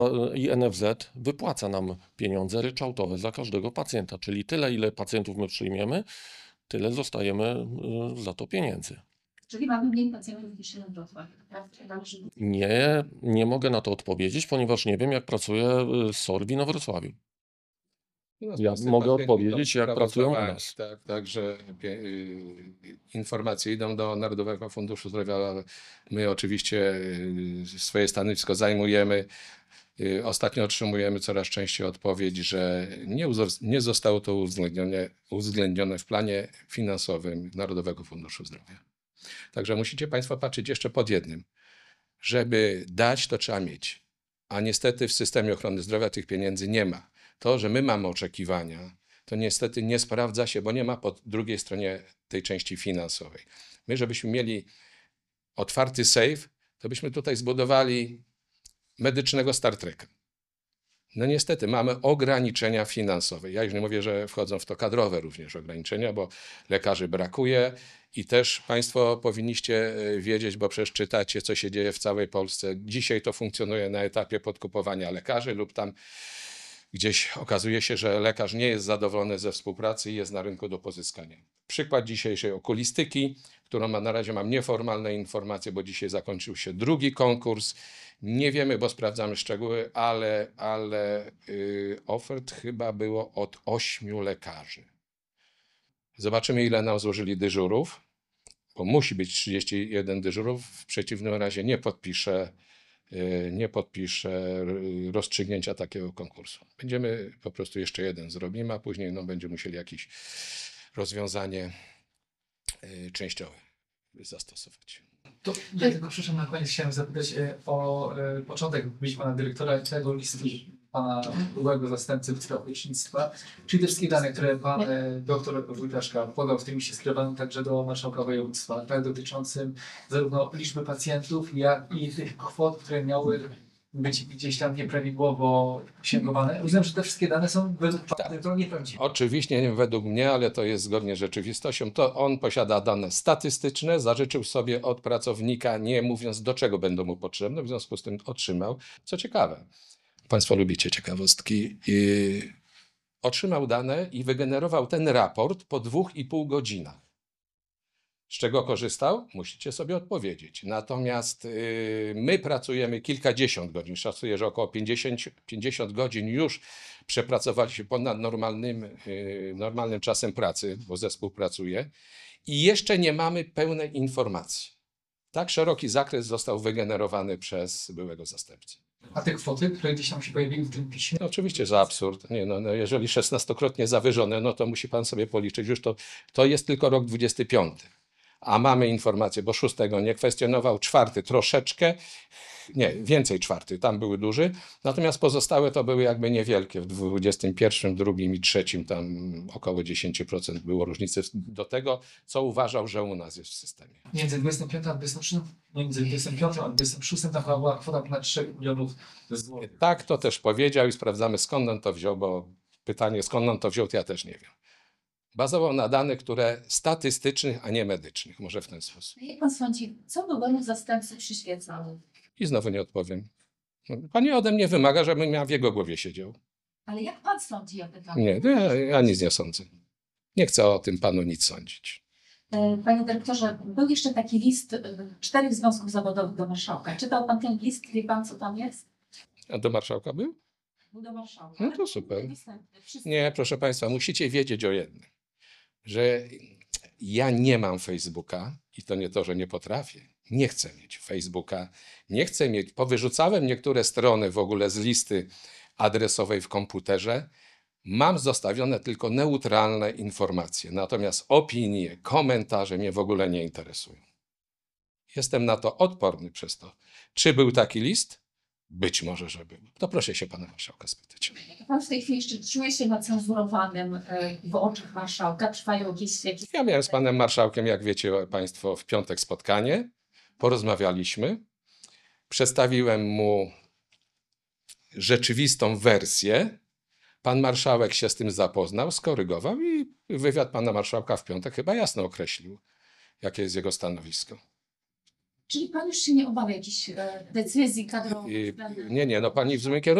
I NFZ wypłaca nam pieniądze ryczałtowe za każdego pacjenta, czyli tyle, ile pacjentów my przyjmiemy, tyle dostajemy za to pieniędzy. Czyli mamy mniej pacjentów niż na Wrocławiu, tak? Nie mogę na to odpowiedzieć, ponieważ nie wiem, jak pracuje SOR w Inowrocławiu. Ja mogę odpowiedzieć, jak pracują u nas. Tak, także informacje idą do Narodowego Funduszu Zdrowia, ale my oczywiście swoje stanowisko zajmujemy. Ostatnio otrzymujemy coraz częściej odpowiedź, że nie zostało to uwzględnione w planie finansowym Narodowego Funduszu Zdrowia. Także musicie Państwo patrzeć jeszcze pod jednym. Żeby dać, to trzeba mieć. A niestety w systemie ochrony zdrowia tych pieniędzy nie ma. To, że my mamy oczekiwania, to niestety nie sprawdza się, bo nie ma po drugiej stronie tej części finansowej. My, żebyśmy mieli otwarty safe, to byśmy tutaj zbudowali medycznego Star Treka. No niestety mamy ograniczenia finansowe. Ja już nie mówię, że wchodzą w to kadrowe również ograniczenia, bo lekarzy brakuje i też Państwo powinniście wiedzieć, bo przecież czytacie, co się dzieje w całej Polsce. Dzisiaj to funkcjonuje na etapie podkupowania lekarzy lub tam gdzieś okazuje się, że lekarz nie jest zadowolony ze współpracy i jest na rynku do pozyskania. Przykład dzisiejszej okulistyki, którą na razie mam nieformalne informacje, bo dzisiaj zakończył się drugi konkurs. Nie wiemy, bo sprawdzamy szczegóły, ale ofert chyba było od 8 lekarzy. Zobaczymy, ile nam złożyli dyżurów, bo musi być 31 dyżurów, w przeciwnym razie nie podpiszę rozstrzygnięcia takiego konkursu. Będziemy po prostu jeszcze jeden zrobimy, a później będziemy musieli jakieś rozwiązanie częściowe zastosować. To ja tylko przepraszam, na koniec chciałem zapytać o początek wypowiedzi pana dyrektora i tego listu pana byłego zastępcy ministra lecznictwa, czyli te wszystkie dane, które pan doktor Wójtaszka podał w tym liście skierowanym także do marszałka województwa, tak, dotyczącym zarówno liczby pacjentów, jak i tych kwot, które miały być gdzieś tam nieprawidłowo sięgowane. Rozumiem, że te wszystkie dane są według pana dyrektora nieprawdziwe. Oczywiście nie według mnie, ale to jest zgodnie z rzeczywistością. To on posiada dane statystyczne, zażyczył sobie od pracownika, nie mówiąc do czego będą mu potrzebne, w związku z tym otrzymał. Co ciekawe, Państwo lubicie ciekawostki, otrzymał dane i wygenerował ten raport po 2,5 godzinach. Z czego korzystał? Musicie sobie odpowiedzieć. Natomiast my pracujemy kilkadziesiąt godzin. Szacuję, że około 50 godzin już przepracowaliśmy ponad normalnym czasem pracy, bo zespół pracuje i jeszcze nie mamy pełnej informacji. Tak szeroki zakres został wygenerowany przez byłego zastępcę. A te kwoty, które gdzieś tam się pojawiły w tym piśmie? No oczywiście, że absurd. Nie, jeżeli 16-krotnie zawyżone, no to musi pan sobie policzyć. Już to jest tylko rok 25. A mamy informację, bo 6 nie kwestionował, 4 troszeczkę, nie, więcej 4, tam były duży, natomiast pozostałe to były jakby niewielkie. W 21, 2 i 3 tam około 10% było różnicy do tego, co uważał, że u nas jest w systemie. Między 25 a 26, między 25 a 26 tam była kwota ponad 3 milionów złotych. Tak, to też powiedział i sprawdzamy, skąd on to wziął, bo pytanie, skąd on to wziął, to ja też nie wiem. Bazował na danych, które statystycznych, a nie medycznych. Może w ten sposób. Jak pan sądzi, co byłemu zastępcy przyświecało? I znowu nie odpowiem. Pani ode mnie wymaga, żebym ja w jego głowie siedział. Ale jak pan sądzi, ja pytam? Nie, ja nic nie sądzę. Nie chcę o tym panu nic sądzić. Panie dyrektorze, był jeszcze taki list 4 związków zawodowych do marszałka. Czytał pan ten list? Wie pan, co tam jest? A do marszałka był? Był do marszałka. No to super. Wszyscy. Nie, proszę państwa, musicie wiedzieć o jednym, że ja nie mam Facebooka i to nie to, że nie potrafię. Nie chcę mieć Facebooka, nie chcę mieć, powyrzucałem niektóre strony w ogóle z listy adresowej w komputerze. Mam zostawione tylko neutralne informacje, natomiast opinie, komentarze mnie w ogóle nie interesują. Jestem na to odporny przez to. Czy był taki list? Być może, że był. To proszę się pana marszałka spytać. Pan w tej chwili jeszcze czuje się nacenzurowanym w oczach marszałka? Trwają jakieś... Ja miałem z panem marszałkiem, jak wiecie państwo, w piątek spotkanie. Porozmawialiśmy. Przedstawiłem mu rzeczywistą wersję. Pan marszałek się z tym zapoznał, skorygował i wywiad pana marszałka w piątek chyba jasno określił, jakie jest jego stanowisko. Czyli pan już się nie obawia jakichś decyzji kadrowych? Nie, no pani w złym kierunku